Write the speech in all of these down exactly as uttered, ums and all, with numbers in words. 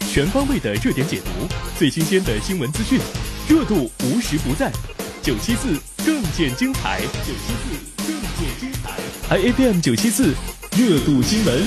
全方位的热点解读，最新鲜的新闻资讯，热度无时不在。九七四更见精彩，九七四更见精彩 ，I F M 九七四热度新闻。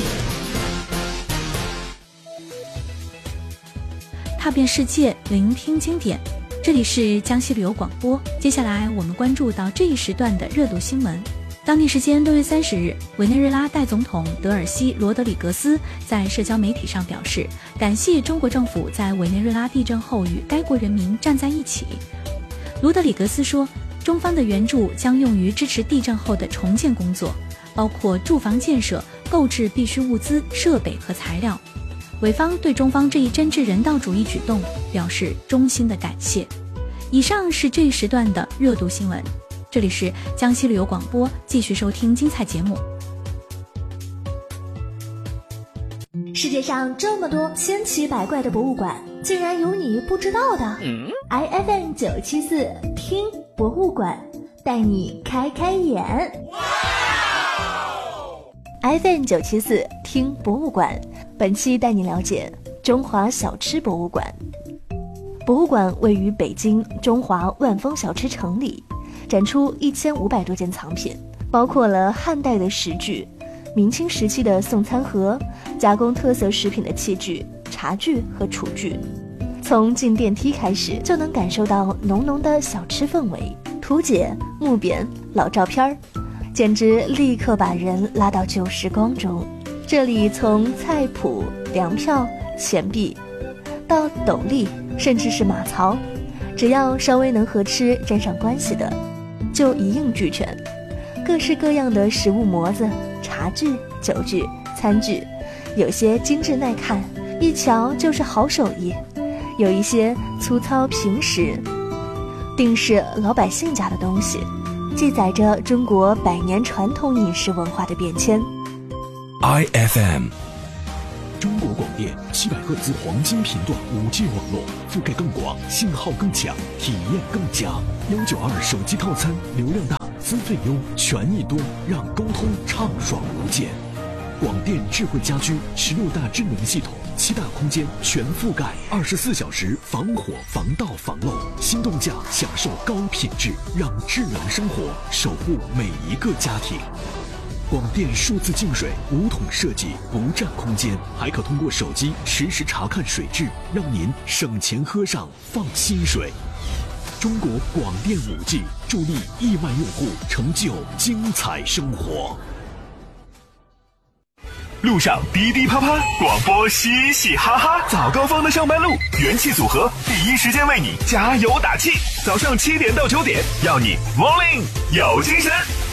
踏遍世界，聆听经典。这里是江西旅游广播。接下来我们关注到这一时段的热度新闻。当地时间六月三十日，委内瑞拉代总统德尔西罗德里格斯在社交媒体上表示，感谢中国政府在委内瑞拉地震后与该国人民站在一起。罗德里格斯说，中方的援助将用于支持地震后的重建工作，包括住房建设、购置必需物资、设备和材料。委方对中方这一真挚人道主义举动表示衷心的感谢。以上是这一时段的热度新闻，这里是江西旅游广播，继续收听精彩节目。 世界上这么多千奇百怪的博物馆，竟然有你不知道的。嗯、I F M 九七四听博物馆，带你开开眼。I F M 九七四听博物馆，本期带你了解中华小吃博物馆。博物馆位于北京中华万丰小吃城里，展出一千五百多件藏品，包括了汉代的食具、明清时期的送餐盒、加工特色食品的器具、茶具和厨具。从进电梯开始，就能感受到浓浓的小吃氛围，图解、木匾、老照片，简直立刻把人拉到旧时光中。这里从菜谱、粮票、钱币到斗笠，甚至是马槽，只要稍微能和吃沾上关系的，就一应俱全。各式各样的食物模子、茶具、酒具、餐具，有些精致耐看，一瞧就是好手艺；有一些粗糙平实，定是老百姓家的东西，记载着中国百年传统饮食文化的变迁。 I F M 中国广电七百赫兹黄金频段 五 G 网络，覆盖更广，信号更强，体验更佳。幺九二手机套餐，流量大，资费优，权益多，让沟通畅爽无间。广电智慧家居，十六大智能系统，七大空间全覆盖，二十四小时防火防盗防漏。心动价享受高品质，让智能生活守护每一个家庭。广电数字净水无桶设计，不占空间，还可通过手机实时查看水质，让您省钱喝上放心水。中国广电 五 G 助力亿万用户成就精彩生活。 路上滴滴啪啪，广播嘻嘻哈哈，早高峰的上班路，元气组合第一时间为你加油打气。早上七点到九点，要你 morning 有精神。